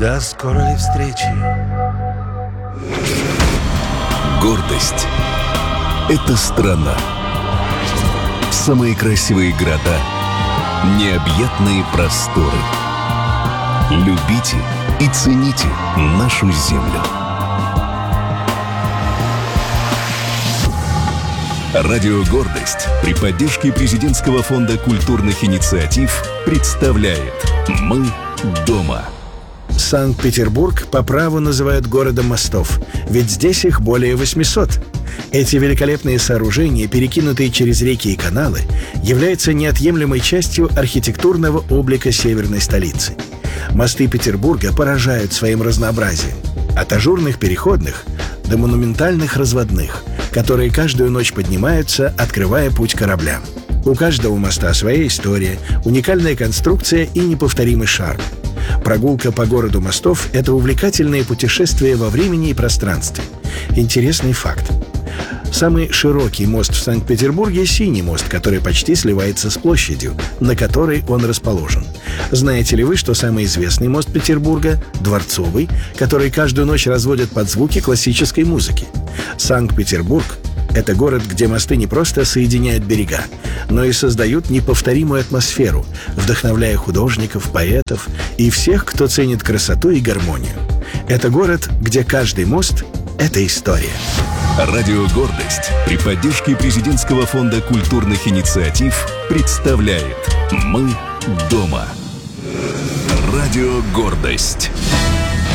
До скорой встречи. Гордость — это страна. Самые красивые города, необъятные просторы. Любите и цените нашу землю. Радио «Гордость» при поддержке Президентского фонда культурных инициатив представляет «Мы дома». Санкт-Петербург по праву называют городом мостов, ведь здесь их более 800. Эти великолепные сооружения, перекинутые через реки и каналы, являются неотъемлемой частью архитектурного облика северной столицы. Мосты Петербурга поражают своим разнообразием. От ажурных переходных до монументальных разводных, которые каждую ночь поднимаются, открывая путь кораблям. У каждого моста своя история, уникальная конструкция и неповторимый шарм. Прогулка по городу мостов — это увлекательное путешествие во времени и пространстве. Интересный факт. Самый широкий мост в Санкт-Петербурге — Синий мост, который почти сливается с площадью, на которой он расположен. Знаете ли вы, что самый известный мост Петербурга — Дворцовый, который каждую ночь разводят под звуки классической музыки? Санкт-Петербург — это город, где мосты не просто соединяют берега, но и создают неповторимую атмосферу, вдохновляя художников, поэтов и всех, кто ценит красоту и гармонию. Это город, где каждый мост — это история. Радио «Гордость» при поддержке Президентского фонда культурных инициатив представляет «Мы дома». Радио «Гордость».